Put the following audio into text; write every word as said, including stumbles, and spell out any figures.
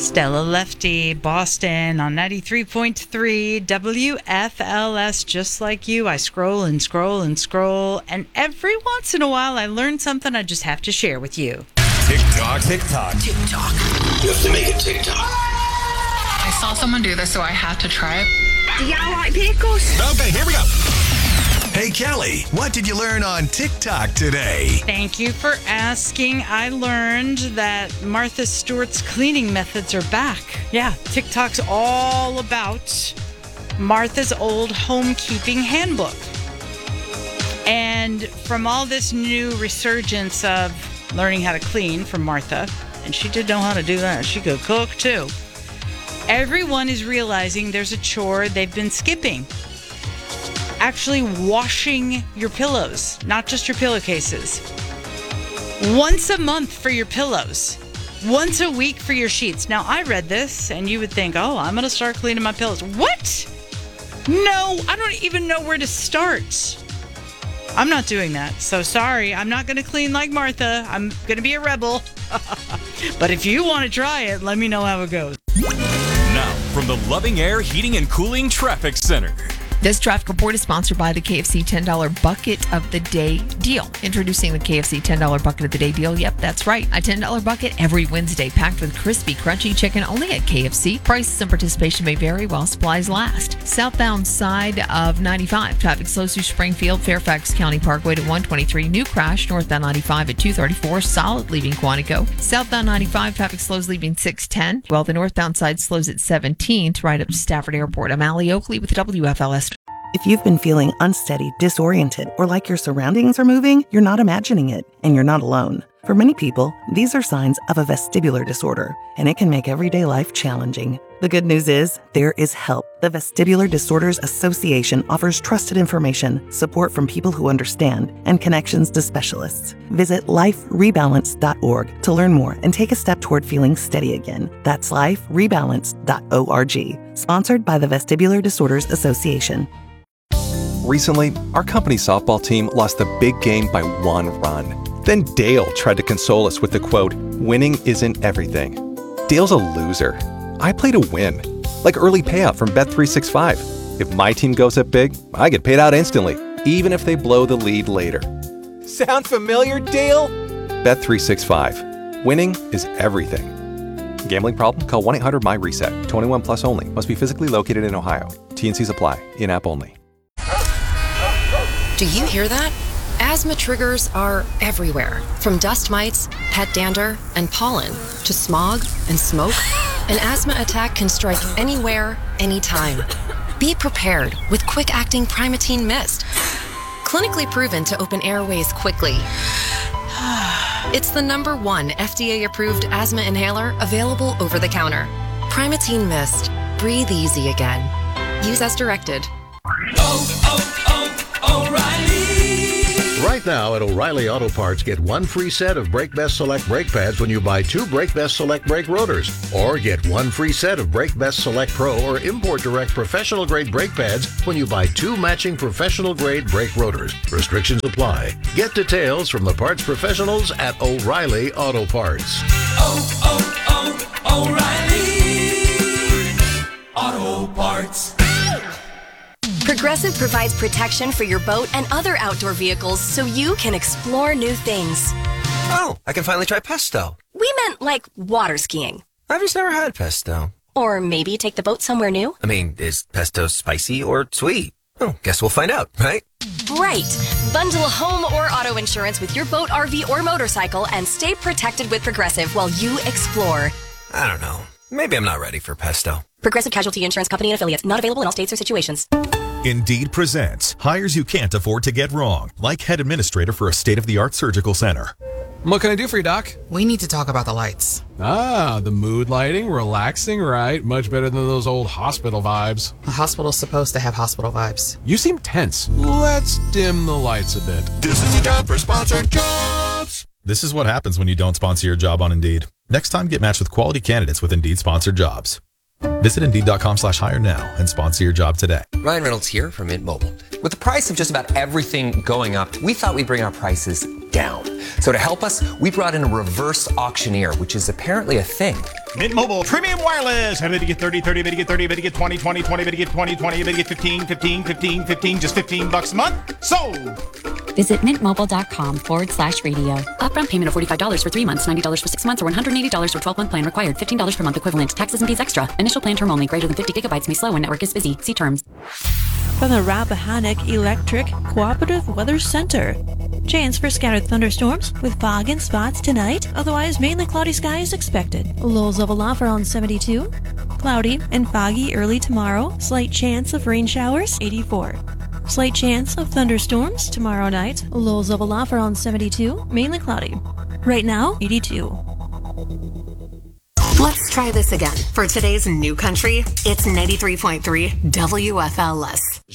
Stella Lefty, Boston on ninety-three point three W F L S. Just like you, I scroll and scroll and scroll, and every once in a while I learn something I just have to share with you. TikTok, TikTok, TikTok. You have to make it TikTok. I saw someone do this, so I had to try it. Do y'all like pickles? Okay, here we go. Hey, Kelly, what did you learn on TikTok today? Thank you for asking. I learned that Martha Stewart's cleaning methods are back. Yeah, TikTok's all about Martha's old homekeeping handbook. And from all this new resurgence of learning how to clean from Martha, and she did know how to do that. She could cook too. Everyone is realizing there's a chore they've been skipping. Actually washing your pillows, not just your pillowcases. Once a month for your pillows. Once a week for your sheets. Now, I read this, and you would think, oh, I'm going to start cleaning my pillows. What? No, I don't even know where to start. I'm not doing that. So sorry, I'm not going to clean like Martha. I'm going to be a rebel. But if you want to try it, let me know how it goes. Now, from the Loving Air Heating and Cooling Traffic Center. This traffic report is sponsored by the K F C ten dollars Bucket of the Day deal. Introducing the K F C ten dollars Bucket of the Day deal. Yep, that's right. A ten dollars bucket every Wednesday, packed with crispy, crunchy chicken only at K F C. Prices and participation may vary while supplies last. Southbound side of ninety-five. Traffic slows through Springfield, Fairfax County Parkway to one twenty-three. New crash, northbound ninety-five at two thirty-four. Solid leaving Quantico. Southbound ninety-five, traffic slows leaving six ten. While the northbound side slows at seventeen to right up to Stafford Airport. I'm Allie Oakley with W F L S. If you've been feeling unsteady, disoriented, or like your surroundings are moving, you're not imagining it, and you're not alone. For many people, these are signs of a vestibular disorder, and it can make everyday life challenging. The good news is, there is help. The Vestibular Disorders Association offers trusted information, support from people who understand, and connections to specialists. Visit life rebalance dot org to learn more and take a step toward feeling steady again. That's life rebalance dot org. Sponsored by the Vestibular Disorders Association. Recently, our company softball team lost the big game by one run. Then Dale tried to console us with the quote, "Winning isn't everything." Dale's a loser. I play to win, like early payout from Bet three sixty-five. If my team goes up big, I get paid out instantly, even if they blow the lead later. Sound familiar, Dale? Bet three sixty-five. Winning is everything. Gambling problem? Call one eight hundred M Y reset. twenty-one plus only. Must be physically located in Ohio. T N Cs apply. In-app only. Do you hear that? Asthma triggers are everywhere. From dust mites, pet dander, and pollen, to smog and smoke. An asthma attack can strike anywhere, anytime. Be prepared with quick-acting Primatene Mist. Clinically proven to open airways quickly. It's the number one F D A-approved asthma inhaler available over the counter. Primatene Mist. Breathe easy again. Use as directed. Oh, oh, oh, O'Reilly! Right now at O'Reilly Auto Parts, get one free set of Brake Best Select brake pads when you buy two Brake Best Select brake rotors. Or get one free set of Brake Best Select Pro or Import Direct professional grade brake pads when you buy two matching professional grade brake rotors. Restrictions apply. Get details from the parts professionals at O'Reilly Auto Parts. Oh, oh, oh, O'Reilly Auto Parts. Progressive provides protection for your boat and other outdoor vehicles so you can explore new things. Oh, I can finally try pesto. We meant like water skiing. I've just never had pesto. Or maybe take the boat somewhere new. I mean, is pesto spicy or sweet? Oh, guess we'll find out, right? Right. Bundle home or auto insurance with your boat, R V, or motorcycle and stay protected with Progressive while you explore. I don't know. Maybe I'm not ready for pesto. Progressive Casualty Insurance Company and Affiliates. Not available in all states or situations. Indeed presents hires you can't afford to get wrong, like head administrator for a state-of-the-art surgical center. What can I do for you, Doc? We need to talk about the lights. Ah, the mood lighting, relaxing, right? Much better than those old hospital vibes. A hospital's supposed to have hospital vibes. You seem tense. Let's dim the lights a bit. This is your time for sponsored jobs. This is what happens when you don't sponsor your job on Indeed. Next time, get matched with quality candidates with Indeed sponsored jobs. Visit Indeed.com slash hire now and sponsor your job today. Ryan Reynolds here from Mint Mobile. With the price of just about everything going up, we thought we'd bring our prices down. So to help us, we brought in a reverse auctioneer, which is apparently a thing. Mint Mobile Premium Wireless. How did you get thirty, thirty, bid you get thirty, bid you get twenty, twenty, twenty, bid you get twenty, twenty, bid you get fifteen, fifteen, fifteen, fifteen, just fifteen bucks a month? Sold! Visit mintmobile.com forward slash radio. Upfront payment of forty-five dollars for three months, ninety dollars for six months, or one hundred eighty dollars for twelve-month plan required. fifteen dollars per month equivalent. Taxes and fees extra. Initial plan term only. Greater than fifty gigabytes may slow when network is busy. See terms. From the Rappahannock Electric Cooperative Weather Center. Chance for scattered thunderstorms with fog and spots tonight. Otherwise, mainly cloudy skies expected. Lows level off around seventy-two. Cloudy and foggy early tomorrow. Slight chance of rain showers, eighty-four. Slight chance of thunderstorms tomorrow night. Lows level off around seventy-two. Mainly cloudy. Right now, eighty-two. Let's try this again. For today's new country, it's ninety-three point three W F L S.